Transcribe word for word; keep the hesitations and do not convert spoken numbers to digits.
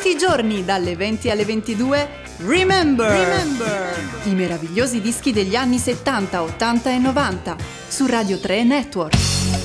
Tutti i giorni dalle venti alle ventidue, Remember! Remember! I meravigliosi dischi degli anni settanta, ottanta e novanta su Radio tre Network.